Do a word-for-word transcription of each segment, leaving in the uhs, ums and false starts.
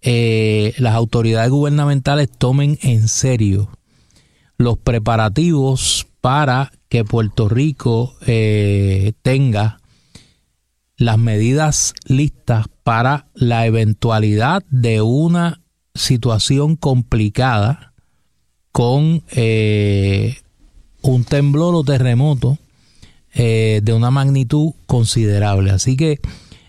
eh, las autoridades gubernamentales tomen en serio los preparativos para que Puerto Rico eh, tenga las medidas listas para la eventualidad de una situación complicada con eh, un temblor o terremoto eh, de una magnitud considerable. Así que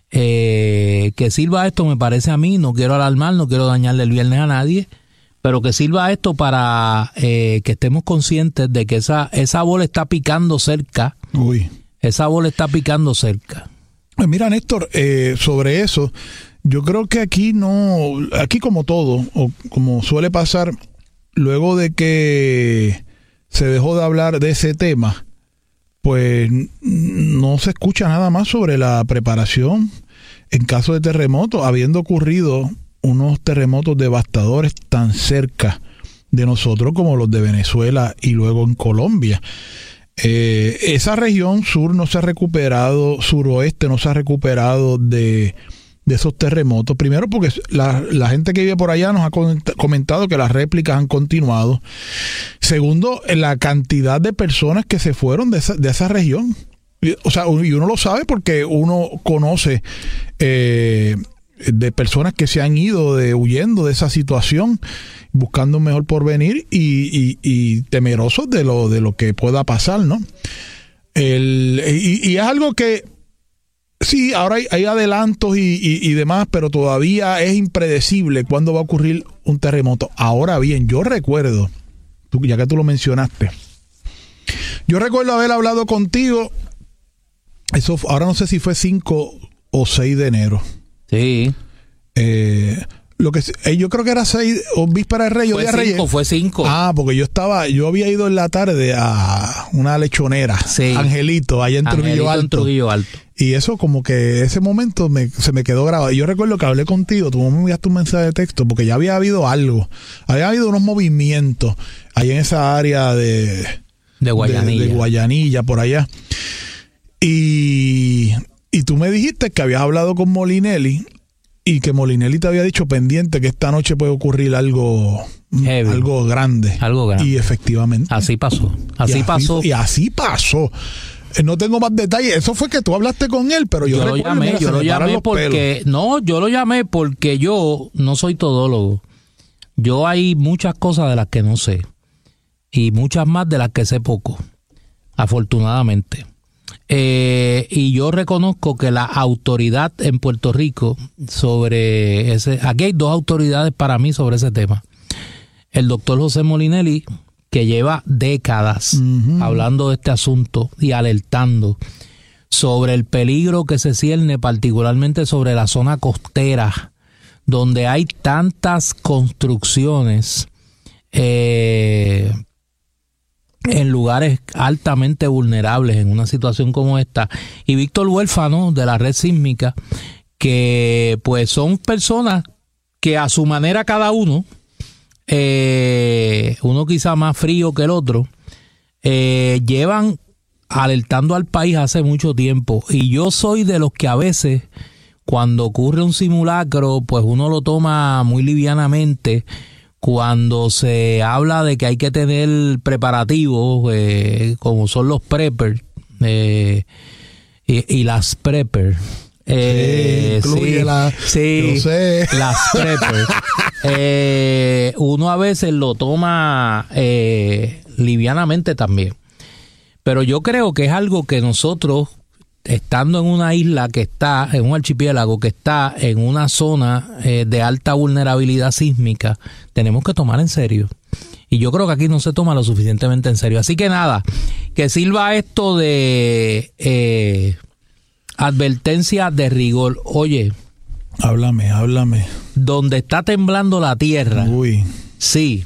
eh, que sirva esto, me parece a mí, no quiero alarmar, no quiero dañarle el viernes a nadie, pero que sirva esto para eh, que estemos conscientes de que esa, esa bola está picando cerca. Uy. Esa bola está picando cerca. Mira, Néstor, eh, sobre eso, yo creo que aquí no, aquí como todo, o como suele pasar, luego de que se dejó de hablar de ese tema, pues no se escucha nada más sobre la preparación en caso de terremoto, habiendo ocurrido unos terremotos devastadores tan cerca de nosotros como los de Venezuela y luego en Colombia. Eh, esa región sur no se ha recuperado, suroeste no se ha recuperado de, de esos terremotos. Primero porque la, la gente que vive por allá nos ha comentado que las réplicas han continuado. Segundo, la cantidad de personas que se fueron de esa, de esa región. O sea, y uno lo sabe porque uno conoce eh, de personas que se han ido de, huyendo de esa situación, buscando un mejor porvenir y, y, y temerosos de lo, de lo que pueda pasar, ¿no? El, y, y es algo que sí, ahora hay, hay adelantos y, y, y demás, pero todavía es impredecible cuándo va a ocurrir un terremoto. Ahora bien, yo recuerdo, tú, ya que tú lo mencionaste, yo recuerdo haber hablado contigo, eso ahora no sé si fue cinco o seis de enero. Sí. Eh, lo que eh, yo creo que era seis o víspera de Reyes. Fue cinco, Reyes. fue cinco. Ah, porque yo estaba, yo había ido en la tarde a una lechonera, sí. Angelito, allá en Angelito, Trujillo Alto. En Trujillo Alto. Y eso como que ese momento me, se me quedó grabado. Y yo recuerdo que hablé contigo, tú me enviaste un mensaje de texto, porque ya había habido algo, había habido unos movimientos ahí en esa área de de Guayanilla, de, de Guayanilla por allá. Y, y tú me dijiste que habías hablado con Molinelli y que Molinelli te había dicho pendiente que esta noche puede ocurrir algo Heavy. algo grande. Algo grande. Y efectivamente. Así pasó. Así, así pasó. Y así pasó. No tengo más detalles. Eso fue que tú hablaste con él, pero yo, yo lo llamé. Mira, yo lo llamé porque... Pelos. No, yo lo llamé porque yo no soy todólogo. Yo hay muchas cosas de las que no sé. Y muchas más de las que sé poco. Afortunadamente. Eh, y yo reconozco que la autoridad en Puerto Rico sobre ese, aquí hay dos autoridades para mí sobre ese tema. El doctor José Molinelli, que lleva décadas uh-huh. hablando de este asunto y alertando sobre el peligro que se cierne particularmente sobre la zona costera, donde hay tantas construcciones eh, en lugares altamente vulnerables en una situación como esta, y Víctor Huérfano de la Red Sísmica, que pues son personas que a su manera cada uno, eh, uno quizá más frío que el otro, eh, llevan alertando al país hace mucho tiempo, y yo soy de los que a veces cuando ocurre un simulacro pues uno lo toma muy livianamente. Cuando se habla de que hay que tener preparativos, eh, como son los preppers eh, y, y las preppers. Eh, sí, sí, la, sí no sé. Las preppers. eh, uno a veces lo toma eh, livianamente también. Pero yo creo que es algo que nosotros, estando en una isla que está, en un archipiélago que está en una zona eh, de alta vulnerabilidad sísmica, tenemos que tomar en serio. Y yo creo que aquí no se toma lo suficientemente en serio. Así que nada, que sirva esto de eh, advertencia de rigor. Oye, háblame, háblame. Donde está temblando la tierra. Uy. Sí.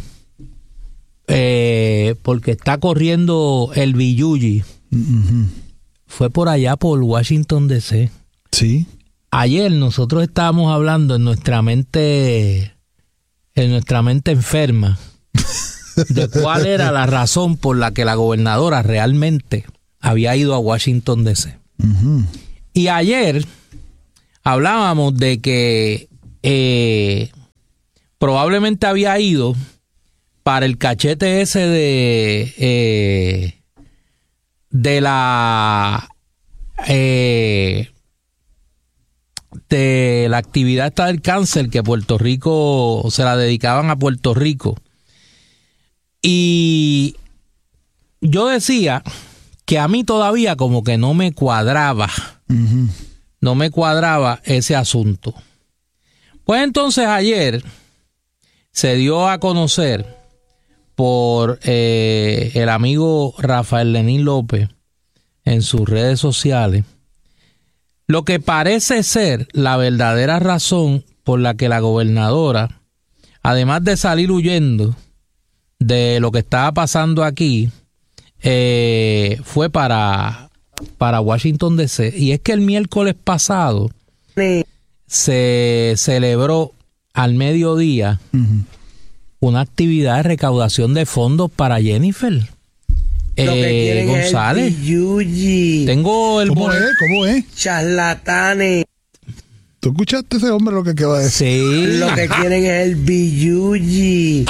Eh, porque está corriendo el Villulli. Uh-huh. Fue por allá, por Washington D C. Sí. Ayer nosotros estábamos hablando en nuestra mente, en nuestra mente enferma, de cuál era la razón por la que la gobernadora realmente había ido a Washington D C. Uh-huh. Y ayer hablábamos de que eh, probablemente había ido para el cachete ese de eh, de la eh, de la actividad esta del cáncer, que Puerto Rico se la dedicaban a Puerto Rico. Y yo decía que a mí todavía como que no me cuadraba, uh-huh. no me cuadraba ese asunto. Pues entonces ayer se dio a conocer por eh, el amigo Rafael Lenín López en sus redes sociales lo que parece ser la verdadera razón por la que la gobernadora, además de salir huyendo de lo que estaba pasando aquí, eh, fue para, para Washington D C. Y es que el miércoles pasado sí. se celebró al mediodía uh-huh. una actividad de recaudación de fondos para Jennifer Lo que eh, González. Es el Tengo el ¿Cómo es? ¿Cómo es? Charlatanes. ¿Tú escuchaste ese hombre lo que acaba de decir? Sí. Lo que quieren es el billuyi.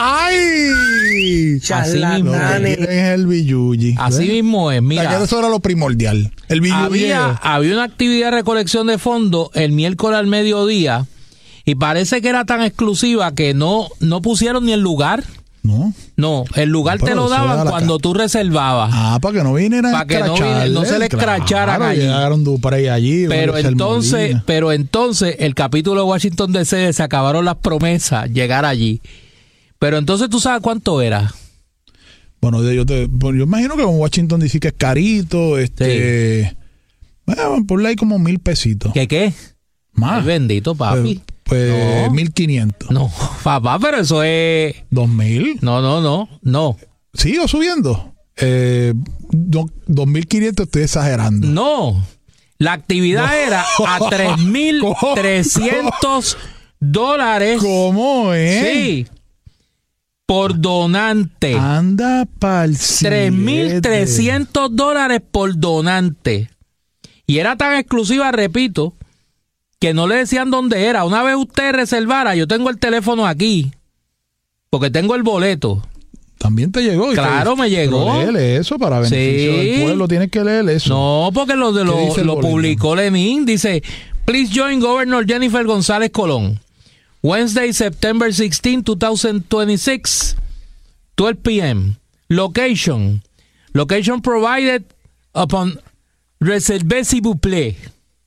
¡Ay! Charlatanes. Lo que quieren es el billuyi. Así mismo es, mira. O sea, que eso era lo primordial. El billuyi. Había, había una actividad de recolección de fondos el miércoles al mediodía y parece que era tan exclusiva que no, no pusieron ni el lugar. No. No, el lugar no, te lo daban cuando tú reservabas. Ah, para que no vinieran para que no, vine, no se les escracharan claro, allí. Llegaron por ahí allí. Pero entonces, pero entonces el capítulo de Washington D C se acabaron las promesas llegar allí. Pero entonces tú sabes cuánto era. Bueno, yo te, yo imagino que con Washington D C que es carito, este, sí. bueno, por ahí como mil pesitos. ¿Qué qué? Más. Ay, bendito papi. Pues, Pues no. mil quinientos. No, papá, pero eso es... ¿Dos mil? No, no, no, no. ¿Sigo subiendo? Eh, do, dos mil quinientos estoy exagerando. No, la actividad no. era a tres mil trescientos dólares. ¿Cómo es? Sí, por donante. Anda pa'l tres mil trescientos dólares por donante. Y era tan exclusiva, repito, que no le decían dónde era. Una vez usted reservara, yo tengo el teléfono aquí, porque tengo el boleto. También te llegó. Claro, te, me llegó. Léele eso para beneficio sí. del pueblo. Tienes que leer eso. No, porque lo de lo, lo publicó Lenín. Dice, please join Governor Jennifer González Colón. Wednesday, September sixteenth, twenty twenty-six, twelve p.m. Location. Location provided upon reserve s'il vous plaît.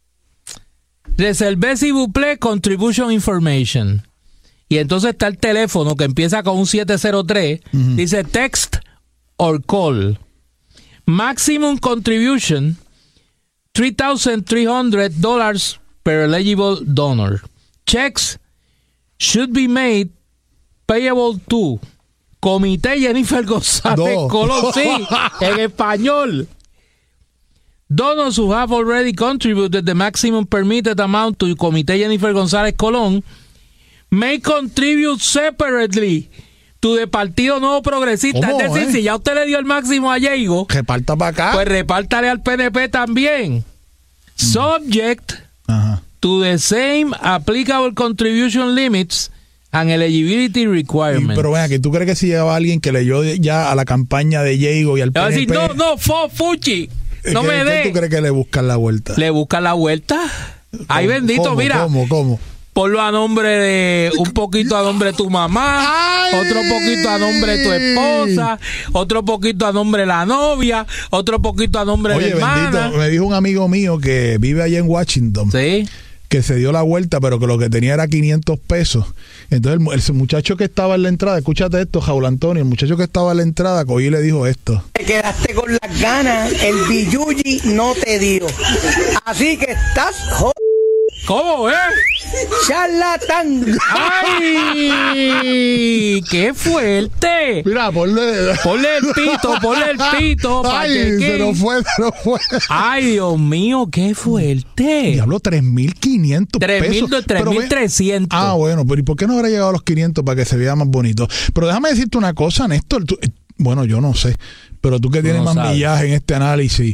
Reserve s'il vous plaît, contribution information. Y entonces está el teléfono que empieza con un siete cero tres. Uh-huh. Dice text or call. Maximum contribution, three thousand three hundred dollars per eligible donor. Checks should be made payable to Comité Jennifer González no. Colón. Sí, en español. Donors who have already contributed the maximum permitted amount to Comité Jennifer González Colón may contribute separately to the Partido Nuevo Progresista. Es decir, eh? si ya usted le dio el máximo a Diego, reparta para acá. Pues repártale al P N P también. Mm. Subject Ajá. to the same applicable contribution limits and eligibility requirements. Y, pero ven aquí, ¿tú crees que si llegaba alguien que leyó ya a la campaña de Diego y al P N P? Decir, no, no, fo, fuchi. No ¿Qué, me dé. ¿Tú crees que le buscan la vuelta? ¿Le buscan la vuelta? Ay, bendito, ¿Cómo, mira. ¿Cómo, cómo? Ponlo a nombre de, un poquito a nombre de tu mamá, ¡ay! Otro poquito a nombre de tu esposa, otro poquito a nombre de la novia, otro poquito a nombre Oye, de la hermana. Bendito, me dijo un amigo mío que vive allá en Washington. Sí. Que se dio la vuelta, pero que lo que tenía era quinientos pesos. Entonces el, el muchacho que estaba en la entrada, escúchate esto, Jaúl Antonio, el muchacho que estaba en la entrada, cogí y le dijo esto. Te quedaste con las ganas, el billuyi no te dio. Así que estás jodido. ¿Cómo, eh? ¡Charlatán! ¡Ay! ¡Qué fuerte! Mira, ponle... Ponle el pito, ponle el pito. ¡Ay, se nos fue, se nos fue! ¡Ay, Dios mío, qué fuerte! Diablo, tres mil quinientos pesos. tres mil trescientos. Ah, bueno, pero ¿y por qué no habrá llegado a los quinientos para que se vea más bonito? Pero déjame decirte una cosa, Néstor. Tú, bueno, yo no sé, pero tú que tienes no más sabe. millaje en este análisis...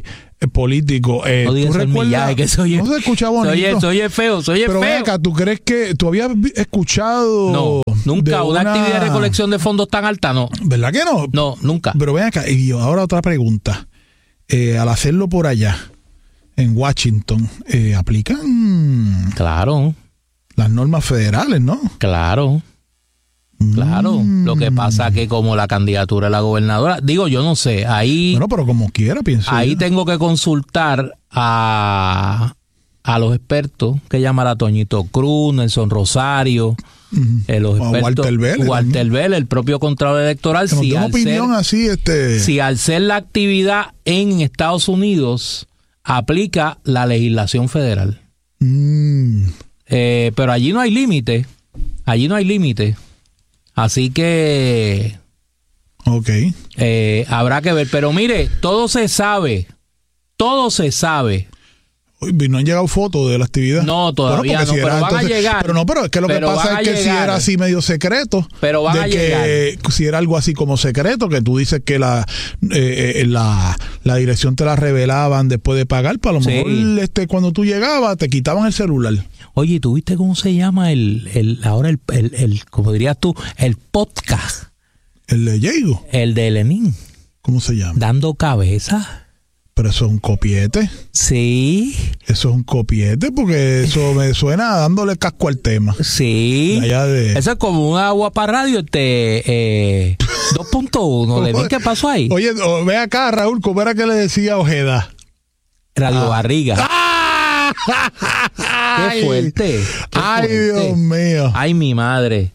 político. Eh, no digas el millaje, que soy no se escucha bonito. Soy, soy feo, soy Pero feo. ven acá, ¿tú crees que tú habías escuchado? No, nunca una, una actividad de recolección de fondos tan alta, no. ¿Verdad que no? No, nunca. Pero ven acá, y ahora otra pregunta. Eh, al hacerlo por allá, en Washington, eh, ¿aplican Claro. las normas federales, no? Claro. Claro, Mm. lo que pasa que como la candidatura de la gobernadora, digo, yo no sé, ahí Bueno, pero como quiera, pienso ahí yo. tengo que consultar a, a los expertos que llaman a Toñito Cruz, Nelson Rosario, Ujú. eh, los O a expertos, Walter Vélez Walter también. Vélez, el propio Contralor Electoral, Que nos si dé una al, opinión ser, así, este... si al ser la actividad en Estados Unidos aplica la legislación federal. Mm. Eh, pero allí no hay límite, allí no hay límite. Así que Ok. eh, habrá que ver. Pero mire, todo se sabe. Todo se sabe. Uy, no han llegado fotos de la actividad. No, todavía Bueno, porque no, si pero era, van a entonces- llegar. Pero no, pero es que lo Pero que pasa van es a que si llegar. era así medio secreto. Pero van de a que si era algo así como secreto, que tú dices que la eh, eh, la, la dirección te la revelaban después de pagar, para lo Sí. mejor este cuando tú llegabas te quitaban el celular. Oye, ¿tú viste cómo se llama el, el ahora el, el, el, como dirías tú, el podcast? El de Diego, El de Lenin, ¿cómo se llama? dando cabeza. Pero eso es un copiete. Sí, Eso es un copiete porque eso me suena a dándole casco al tema. sí. De allá de- Eso es como un agua para radio, este, eh, dos punto uno. Lenin, ¿qué pasó ahí? Oye, o- ve acá, Raúl, ¿cómo era que le decía Ojeda? Radio Ah. Barriga. ¡Ah! Qué fuerte. qué Ay, fuerte. Dios mío. Ay, mi madre.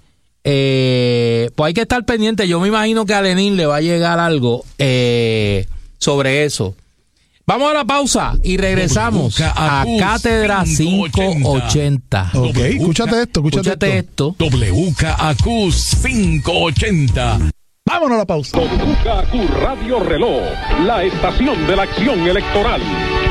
Eh, pues hay que estar pendiente. Yo me imagino que a Lenin le va a llegar algo eh, sobre eso. Vamos a la pausa y regresamos a Cátedra quinientos ochenta. Ok, escúchate esto, escúchate, Escúchate esto. esto. W K A Q quinientos ochenta. Vámonos a la pausa. W K Q Radio Reloj, la estación de la acción electoral.